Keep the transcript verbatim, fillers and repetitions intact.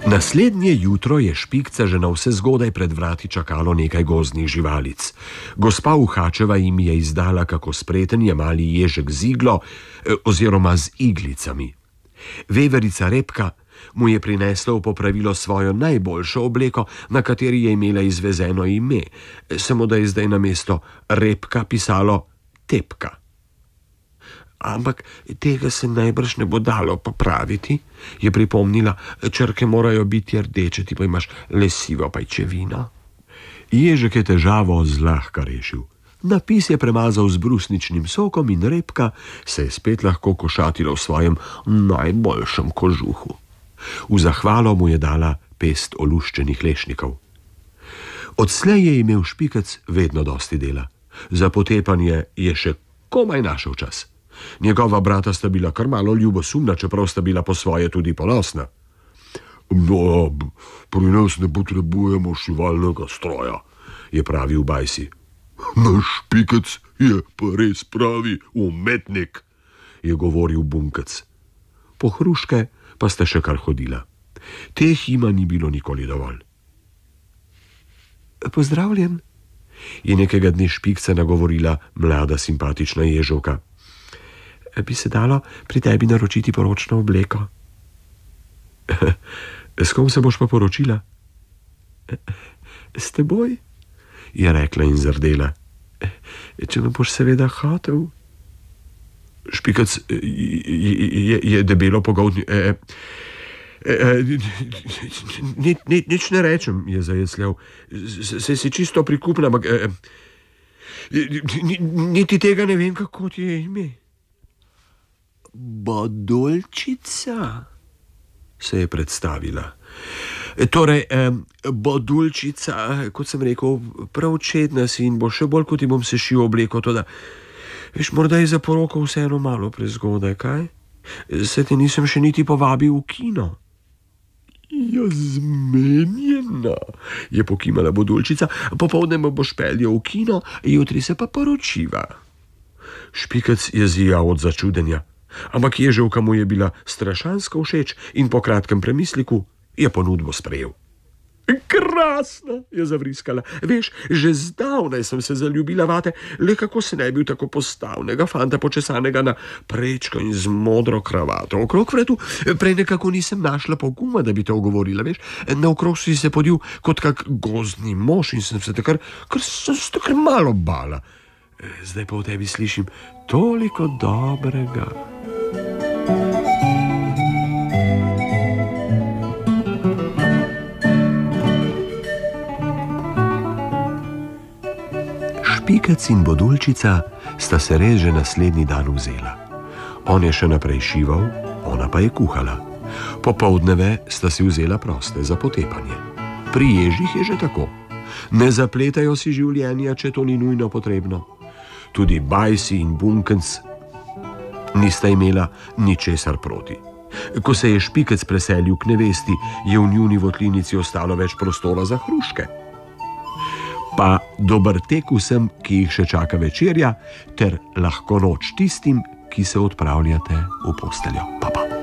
Naslednje jutro je Špikca že navsezgodaj pred vrati čakalo nekaj gozdnih živalic. Gospa Uhačeva jim je izdala, kako spreten je mali ježek z iglo oziroma z iglicami. Veverica Repka mu je prinesla v popravilo svojo najboljšo obleko, na kateri je imela izvezeno ime, samo da je zdaj namesto Repka pisalo Tepka. Ampak tega se najbrž ne bo dalo popraviti, je pripomnila, črke morajo biti rdeče, ti pa imaš lesivo pajčevino. Ježek je težavo zlahka rešil. Napis je premazal z brusničnim sokom in Repka se je spet lahko košatila v svojem najboljšem kožuhu. V zahvalo mu je dala pest oluščenih lešnikov. Odslej je imel Špikec vedno dosti dela. Za potepanje je še komaj našel čas. Njegova brata sta bila kar malo ljubosumna, čeprav sta bila po svoje tudi ponosna. No, pri nas ne potrebujemo šivalnega stroja, je pravil Bajsi. Naš Špikec je pa res pravi umetnik, je govoril Bunkec. Po hruške pa sta še kar hodila. Teh jima ni bilo nikoli dovolj. Pozdravljen, je nekega dne Špikca nagovorila mlada simpatična ježovka. Bi se dalo pri tebi naročiti poročno obleko? S kom se boš pa poročila? S teboj, je rekla in zardela. Če me boš seveda hotel. Špikec je, je debelo pogoltnil. E, e, e, ni, ni, nič ne rečem, je zajecljal. Se si čisto prikupna, ampak e, niti tega ne vem, kako ti je ime. Bodulčica, se je predstavila. Torej, eh, Bodulčica, kot sem rekel, prav čedna si in bo še bolj, kot ti bom sešil obleko, toda, veš, morda je za poroko vseeno malo prezgodaj, kaj? Se te nisem še niti povabil v kino. Ja, zmenjena, je pokimala Bodulčica, popoldne me boš peljal v kino, jutri se pa poročiva. Špikec je zijal od začudenja. Ampak ježevka mu je bila strašansko všeč in po kratkem premisliku je ponudbo sprejel. Krasna, je zavriskala. Veš, že zdavnaj sem se zaljubila vate, le kako se ne bil tako postavnega fanta, počesanega na prečko in z modro kravato okrog vratu. Prej nekako nisem našla poguma, da bi te ogovorila, veš. Naokrog si se podil kot kak gozdni mož in sem se takar, kar sem se takar malo bala. Zdaj pa v tebi slišim toliko dobrega. Špikec in Bodulčica sta se res že naslednji dan vzela. On je še naprej šival, ona pa je kuhala. Popoldneve sta si vzela proste za potepanje. Pri ježih je že tako. Ne zapletajo si življenja, če to ni nujno potrebno. Tudi Bajsi in Bunkenc nista imela ničesar proti. Ko se je Špikec preselil k nevesti, je v njuni votlinici ostalo več prostora za hruške. Pa dober tek vsem, ki jih še čaka večerja, ter lahko noč tistim, ki se odpravljate v posteljo. Pa pa.